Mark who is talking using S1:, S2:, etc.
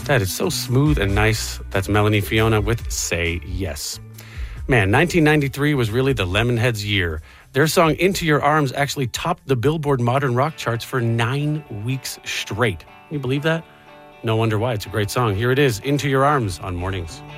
S1: That is so smooth and nice. That's Melanie Fiona with Say Yes. Man, 1993 was really the Lemonheads' year. Their song Into Your Arms actually topped the Billboard Modern Rock charts for 9 weeks straight. Can you believe that? No wonder why. It's a great song. Here it is, Into Your Arms on Mornings.